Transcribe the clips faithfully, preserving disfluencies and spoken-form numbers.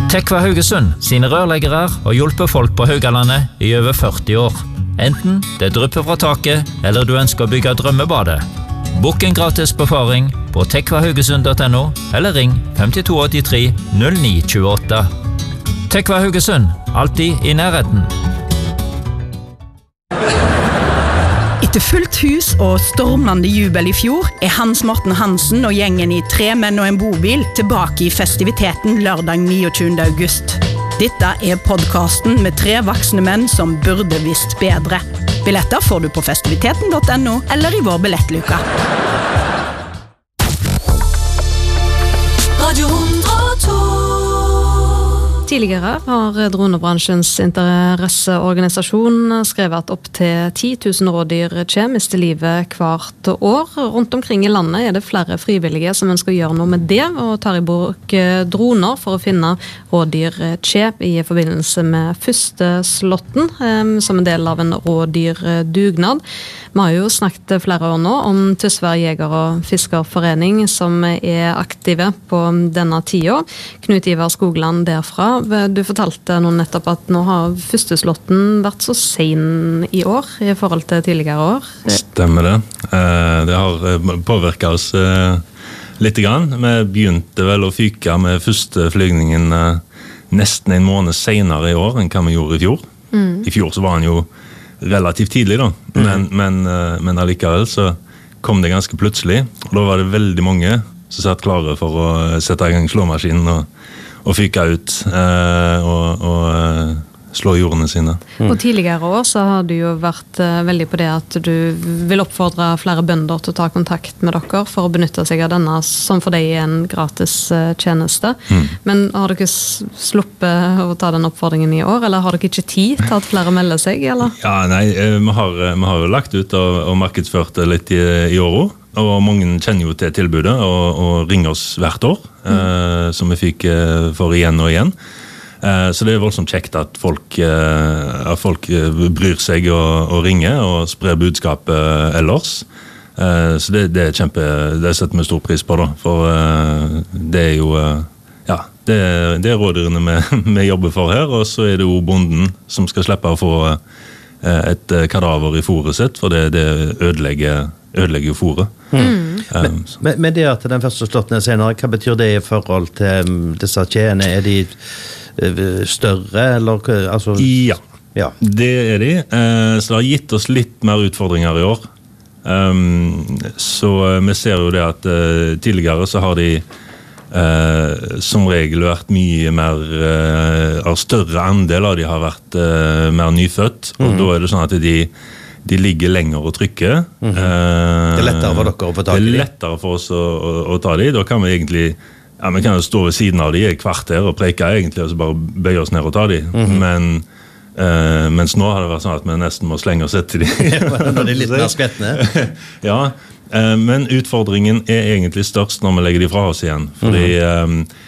Tekva Haugesund sine rørleggere har hjulpet folk på Haugalandet i over førti år. Enten det drypper fra taket, eller du ønsker å bygge drømmebadet. Bokk en gratis befaring på tekva haugesund punktum no, eller ring fem to åtte tre null ni to åtte. Tekva Haugesund, alltid i nærheten. Etter fullt hus og stormende jubel i fjor, er Hans Morten Hansen og gjengen i Tre menn og en bobil tilbake i festiviteten lørdag niogtyvende august. Dette er podcasten med tre voksne menn som burde visst bedre. Billetter får du på festiviteten punktum no eller i vår billettluka. Radio hundre og to. Tidligere har dronebransjens interesseorganisasjon skrevet at opp til ti tusen rådyr mister livet hvert år. Rundt omkring i landet er det flere frivillige som ønsker å gjøre noe med det, og tar i bruk droner for å finne rådyr i forbindelse med Fyrsteslåtten, som en del av en rådyrdugnad. Vi har jo snakket flere år nå om Tysvær Jeger- og Fiskerforening som er aktive på denne tida. Knut Ivar Skogland derfra. Du fortalte nå nettopp at nå har Fyrsteslåtten vært så sen i år i forhold til tidligere år. Stemmer det. Det har påvirket oss litt grann. Vi begynte vel å fyke med første flygningen nesten en måned senere i år enn hva vi gjorde i fjor. Mm. I fjor så var han jo relativt tidlig da, men, mm. men, men allikevel så kom det ganske plutselig. Og da var det veldig mange som satt klare for å sette i gang slåmaskinen og og fyka ut eh, og, og eh, slå jordene sine. Mm. Og tidligere år så har du jo vært eh, veldig på det at du vil oppfordre flere bønder til å ta kontakt med dere for å benytte seg av denne, som for deg er en gratis eh, tjeneste. Mm. Men har dere sluppet å ta den oppfordringen i år, eller har dere ikke tid til at flere melder seg, eller? Ja, nei, eh, vi, har, vi har jo lagt ut og, og markedsført det litt i, i året. Og mange kjenner jo til tilbudet og, og ringer oss hvert år, mm. eh, som vi fikk eh, for igjen og igjen. Eh, så det er voldsomt kjekt at folk, eh, at folk bryr seg og, og ringer og sprer budskapet ellers. Eh, så det, det er kjempe, det setter vi stor pris på da, for eh, det er jo, eh, ja, det, det er rådyrene vi, vi jobber for her, og så er det jo bonden som skal slippe å få eh, et kadaver i fôret sitt, for det, det ødelegger ødelegger jo fôret. Mm. Um, men, men det at den første slåtten er senere, hva betyr det i forhold til um, disse kjedene? Er de uh, større, eller? Altså, ja, ja, det er de. Uh, så det har gitt oss litt mer utfordringer i år. Um, så uh, vi ser jo det at uh, tidligere så har de uh, som regel vært mye mer, uh, av større andel av de har vært uh, mer nyfødt, og mm. da er det sånn at de De ligger lenger å trykke. Mm-hmm. Det er lettere for dere å få tak i de. Det er lettere for oss å, å, å ta de. Da kan vi egentlig, ja, vi kan jo stå ved siden av de i et kvarter og preke egentlig, og så bare bøye oss ned og ta de. Mm-hmm. Men, eh, mens nå har det vært sånn at vi nesten må slenge oss etter de. Når de er litt mer skvettene. Ja, eh, men utfordringen er egentlig størst når vi legger de fra oss igjen. Fordi mm-hmm. eh,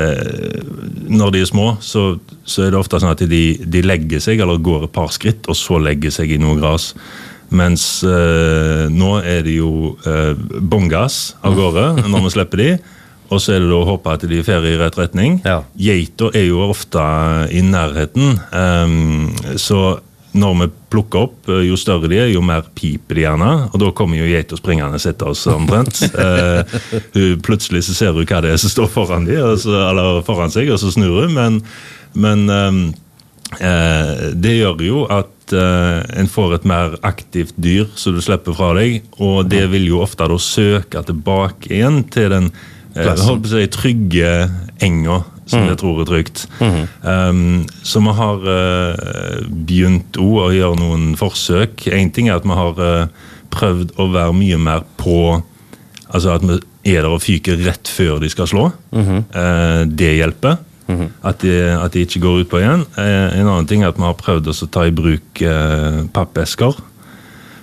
når de er små, så, så er det ofte sånn at de, de legger seg, eller går et par skritt, og så legger seg i noe gras. Mens eh, nå er det jo eh, bongas av gårde når vi slipper de, og så er det da å håpe at de er ferdig i rett retning. Ja. Geiter er jo ofte i nærheten, um, så når vi plukker opp, jo større de er, jo mer piper de gjerne, og da kommer jo geit og springende etter oss omtrent. uh, plutselig så ser du hva det er som står foran de, altså, eller foran seg, og så snur hun, men, men um, uh, det gjør jo at uh, en får et mer aktivt dyr, så du slipper fra deg, og det vil jo ofte da søke tilbake igjen til den uh, holdt på å si, trygge enga, som jeg tror er trygt. Mm-hmm. Um, så vi har uh, begynt å gjøre noen forsøk. En ting er at vi har uh, prøvd å være mye mer på, altså at vi er der og fyker rett før de skal slå. Mm-hmm. Uh, det hjelper. Mm-hmm. At, de, at de ikke går ut på igjen. Uh, en annen ting er at vi har prøvd å ta i bruk uh, pappesker